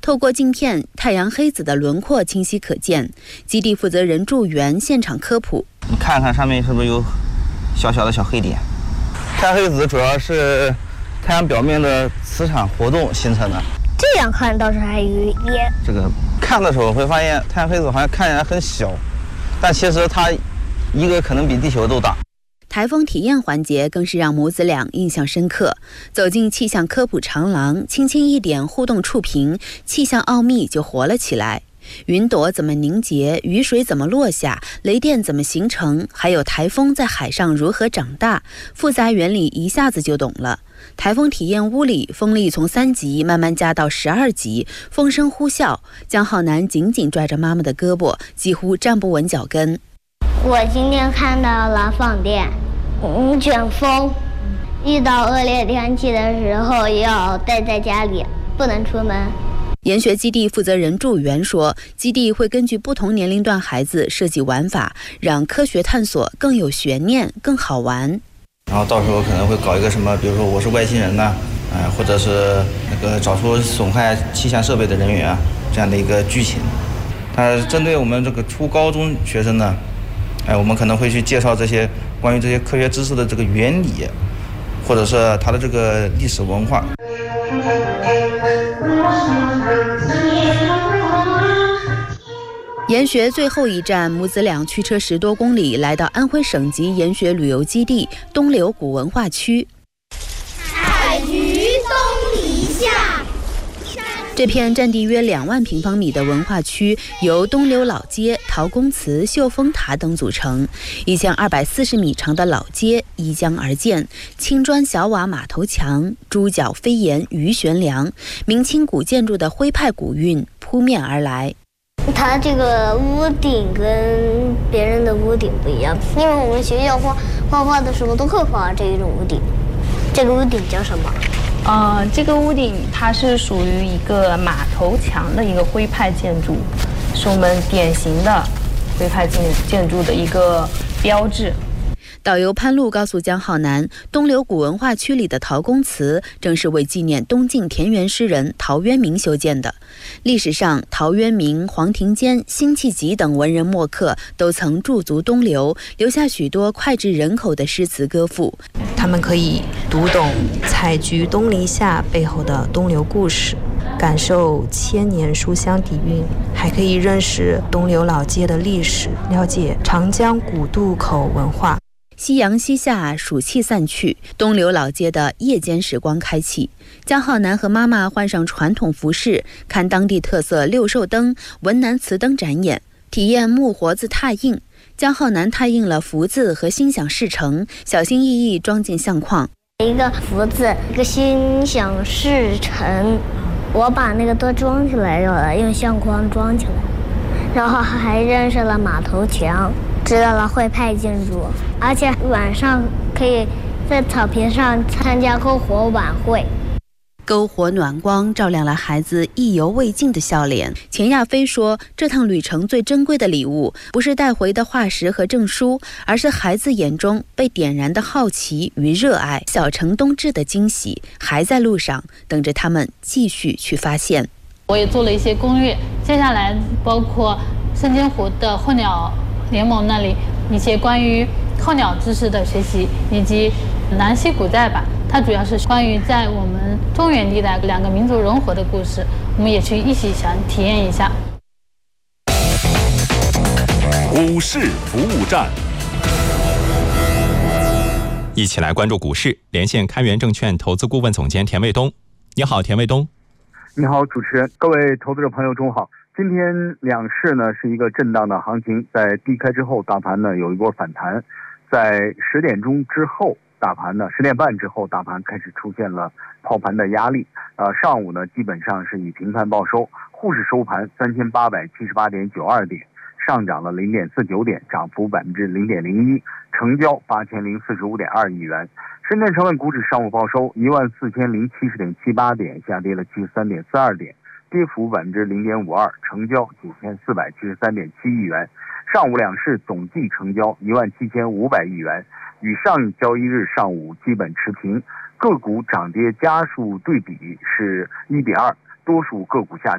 透过镜片，太阳黑子的轮廓清晰可见。基地负责人祝元现场科普： 你看看上面是不是有小小的小黑点？太阳黑子主要是太阳表面的磁场活动形成的。 这样看倒是还有一点。 这个看的时候会发现太阳黑子好像看起来很小，但其实它一个可能比地球都大。 台风体验环节更是让母子俩印象深刻。走进气象科普长廊，轻轻一点互动触屏，气象奥秘就活了起来。云朵怎么凝结，雨水怎么落下，雷电怎么形成，还有台风在海上如何长大，复杂原理一下子就懂了。台风体验屋里，风力从3级慢慢加到12级，风声呼啸。江浩南紧紧拽着妈妈的胳膊，几乎站不稳脚跟。 我今天看到了放电，卷风，遇到恶劣天气的时候要待在家里，不能出门。 研学基地负责人祝元说，基地会根据不同年龄段孩子设计玩法，让科学探索更有悬念，更好玩。 然后到时候可能会搞一个什么，比如说我是外星人呐，或者是那个找出损害气象设备的人员啊，这样的一个剧情。针对我们这个初高中学生呢，我们可能会去介绍这些关于这些科学知识的这个原理，或者是它的这个历史文化。 研学最后一站，母子俩驱车10多公里，来到安徽省级研学旅游基地东流古文化区。 采菊东篱下。 这片占地约2万平方米的文化区，由东流老街、陶公祠、秀峰塔等组成。1240米长的老街依江而建，青砖小瓦马头墙，猪脚飞檐鱼悬梁，明清古建筑的徽派古韵扑面而来。 它这个屋顶跟别人的屋顶不一样，因为我们学校画画的时候都会画这一种屋顶。这个屋顶叫什么？ 这个屋顶它是属于一个马头墙的一个徽派建筑，是我们典型的徽派建筑的一个标志。 导游潘路告诉江浩南，东流古文化区里的陶公祠正是为纪念东晋田园诗人陶渊明修建的。历史上，陶渊明、黄庭坚、辛弃疾等文人墨客都曾驻足东流，留下许多脍炙人口的诗词歌赋。 他们可以读懂采菊东篱下背后的东流故事，感受千年书香底蕴，还可以认识东流老街的历史，了解长江古渡口文化。 夕阳西下，暑气散去，东流老街的夜间时光开启。江浩南和妈妈换上传统服饰，看当地特色六兽灯、文南瓷灯展演，体验木活字拓印。江浩南拓印了福字和心想事成，小心翼翼装进相框。 一个福字，一个心想事成，我把那个都装起来了，用相框装起来，然后还认识了马头墙，知道了徽派建筑，而且晚上可以在草坪上参加篝火晚会。 篝火暖光照亮了孩子意犹未尽的笑脸。钱亚飞说，这趟旅程最珍贵的礼物不是带回的化石和证书，而是孩子眼中被点燃的好奇与热爱。小城冬至的惊喜还在路上，等着他们继续去发现。 我也做了一些攻略，接下来包括深津湖的候鸟联盟那里一些关于候鸟知识的学习，以及南溪古寨吧，它主要是关于在我们中原地带2个民族融合的故事，我们也去一起想体验一下。 股市服务站，一起来关注股市，连线开源证券投资顾问总监田卫东。你好，田卫东。 你好，主持人，各位投资者朋友，中午好。今天两市呢是一个震荡的行情，在低开之后，大盘呢有一波反弹，在10点钟之后，大盘呢10点半之后，大盘开始出现了抛盘的压力。上午呢基本上是以平盘报收，沪市收盘3878.92点，上涨了0.49点，涨幅0.01%，成交8045.2亿元。深圳成分股指上午报收14070.78点，下跌了73.42点，跌幅0.52%，成交9473.7亿元。上午两市总计成交17500亿元，与上一交易日上午基本持平。个股涨跌家数对比是1:2，多数个股下跌。